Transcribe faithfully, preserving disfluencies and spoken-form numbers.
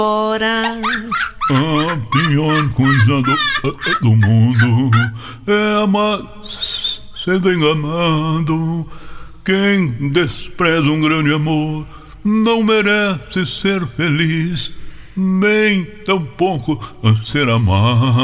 Ora, a pior coisa do, do mundo é amar sendo enganado. Quem despreza um grande amor não merece ser feliz, nem tampouco ser amado.